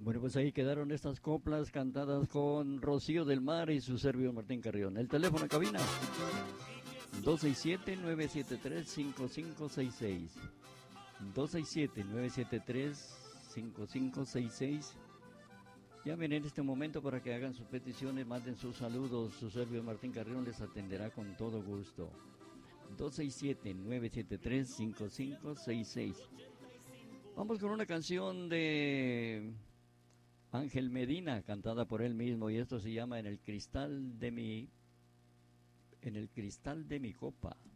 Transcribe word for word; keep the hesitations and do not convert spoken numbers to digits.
Bueno, pues ahí quedaron estas coplas cantadas con Rocío del Mar y su servidor Martín Carrión. El teléfono en cabina, dos seis siete, nueve siete tres, cinco cinco seis seis. dos seis siete, nueve siete tres, cinco cinco seis seis. Llamen en este momento para que hagan sus peticiones, manden sus saludos. Su servidor Martín Carrión les atenderá con todo gusto. dos seis siete, nueve siete tres, cinco cinco seis seis. Vamos con una canción de Ángel Medina, cantada por él mismo, y esto se llama En el cristal de mi, en el cristal de mi copa.